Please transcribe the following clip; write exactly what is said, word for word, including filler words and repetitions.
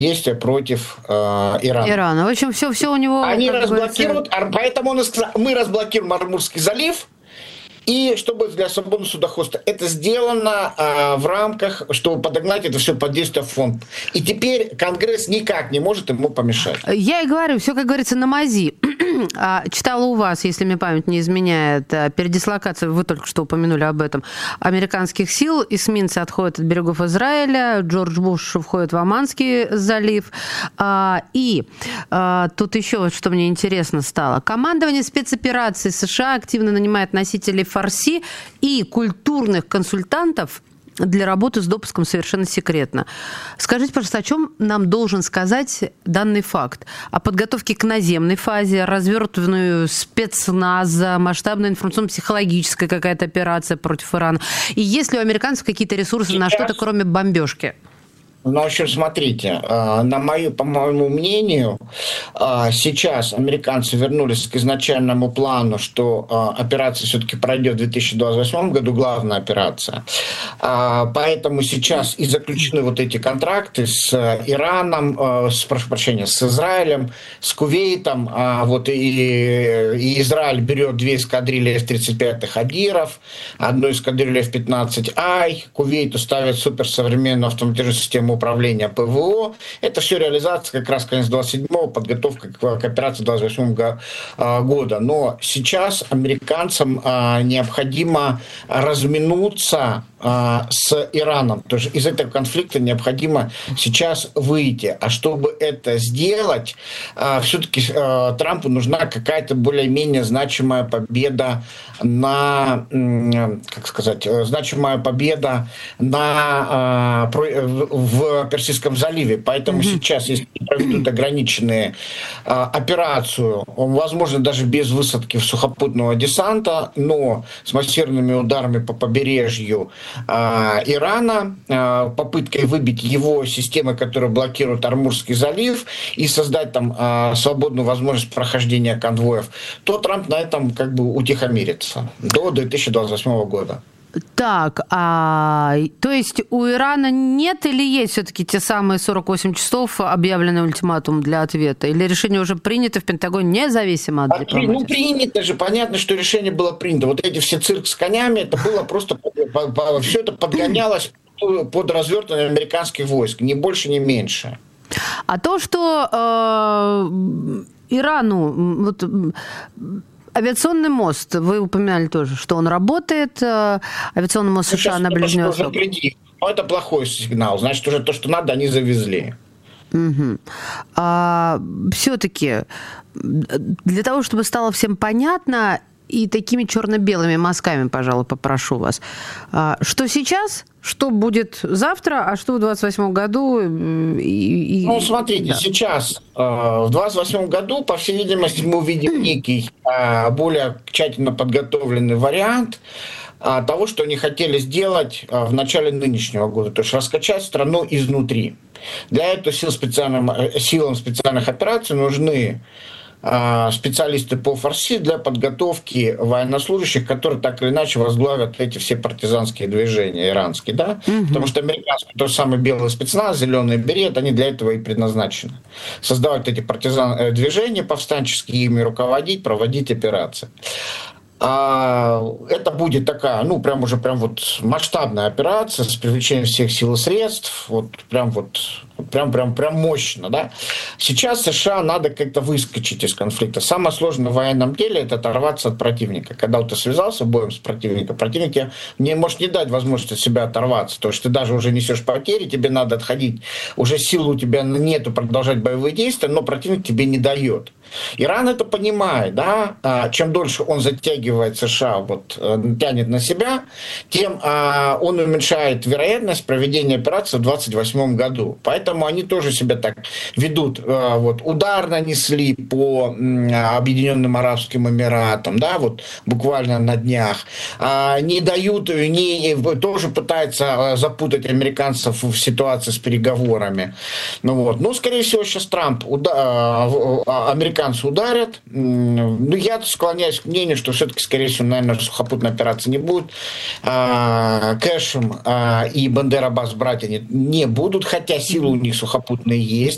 действия против э, Ирана. Ирана. В общем, все, все у него... Они разблокируют, говорится... поэтому он и сказал, мы разблокируем Ормузский залив, и чтобы для свободного судоходства. Это сделано а, в рамках, чтобы подогнать это все под действие фонда. И теперь Конгресс никак не может ему помешать. Я и говорю, все, как говорится, на мази. Читала у вас, если мне память не изменяет, передислокацию, вы только что упомянули об этом, американских сил. Эсминцы отходят от берегов Израиля, Джордж Буш входит в Оманский залив. И тут еще вот что мне интересно стало. Командование спецопераций США активно нанимает носителей фарси и культурных консультантов для работы с допуском совершенно секретно. Скажите, пожалуйста, о чем нам должен сказать данный факт? О подготовке к наземной фазе, развертыванию спецназа, масштабная информационно-психологическая какая-то операция против Ирана? И есть ли у американцев какие-то ресурсы на что-то, кроме бомбежки? Ну, в общем, смотрите, на мою, по моему мнению, сейчас американцы вернулись к изначальному плану, что операция все-таки пройдет в две тысячи двадцать восьмом году, главная операция. Поэтому сейчас и заключены вот эти контракты с Ираном, с, прошу прощения, с Израилем, с Кувейтом. Вот и, и Израиль берет две эскадрильи эф тридцать пять Хадиров, одну эскадрилью эф пятнадцать ай, Кувейту ставят суперсовременную автоматизированную систему управления ПВО. Это все реализация как раз конец двадцать седьмого, подготовка к, к операции двадцать восьмого года. Но сейчас американцам а, необходимо разминуться а, с Ираном. То есть из этого конфликта необходимо сейчас выйти. А чтобы это сделать, а, все-таки а, Трампу нужна какая-то более-менее значимая победа на, как сказать, значимая победа на, а, в в Персидском заливе. Поэтому mm-hmm. сейчас, если проведут ограниченные а, операцию, возможно, даже без высадки сухопутного десанта, но с массированными ударами по побережью а, Ирана, а, попыткой выбить его системы, которые блокируют Ормузский залив, и создать там а, свободную возможность прохождения конвоев, то Трамп на этом как бы утихомирится до две тысячи двадцать восьмого года. Так, а, то есть у Ирана нет или есть все-таки те самые сорок восемь часов объявленный ультиматум для ответа? Или решение уже принято в Пентагоне независимо от дипломатии? Ну, принято же, понятно, что решение было принято. Вот эти все цирк с конями, это было просто, все это подгонялось под развертывание американских войск, ни больше, ни меньше. А то, что э, Ирану... Вот, авиационный мост, вы упоминали тоже, что он работает, авиационный мост ну, США на Ближнем Востоке. Но это плохой сигнал, значит, уже то, что надо, они завезли. Угу. А, все-таки для того, чтобы стало всем понятно, и такими черно-белыми мазками, пожалуй, попрошу вас, что сейчас, что будет завтра, а что в двадцать восьмом году? И, и... Ну, смотрите, да. Сейчас, в двадцать восьмом году, по всей видимости, мы увидим некий более тщательно подготовленный вариант того, что они хотели сделать в начале нынешнего года, то есть раскачать страну изнутри. Для этого сил специальным, силам специальных операций нужны специалисты по фарси для подготовки военнослужащих, которые так или иначе возглавят эти все партизанские движения иранские, да? Угу. Потому что американский, тот самый белый спецназ, зеленый берет, они для этого и предназначены. Создавать эти партизан движения повстанческие, ими руководить, проводить операции. Это будет такая, ну, прям уже прям вот масштабная операция с привлечением всех сил и средств, вот прям вот, прям, прям, прям мощно, да. Сейчас США надо как-то выскочить из конфликта. Самое сложное в военном деле – это оторваться от противника. Когда вот ты связался боем с противником, противник тебе не может не дать возможности от себя оторваться. То есть ты даже уже несешь потери, тебе надо отходить, уже сил у тебя нету продолжать боевые действия, но противник тебе не дает. Иран это понимает, да, чем дольше он затягивает США, вот, тянет на себя, тем он уменьшает вероятность проведения операции в двадцать восьмом году. Поэтому они тоже себя так ведут. Вот, удар нанесли по Объединенным Арабским Эмиратам, да, вот буквально на днях. Не дают, не, тоже пытаются запутать американцев в ситуации с переговорами. Ну, вот. Но, скорее всего, сейчас Трамп, уда- американцы ударят. Ну, я склоняюсь к мнению, что все-таки, скорее всего, наверное, сухопутной операции не будет. А, Кэшем а, и Бандер Аббас братья не, не будут, хотя силы у них сухопутные есть.